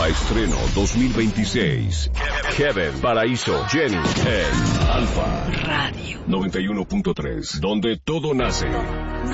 Alfa Estreno 2026. Kevin, Paraíso, Jenny, en Alfa Radio 91.3, donde todo nace.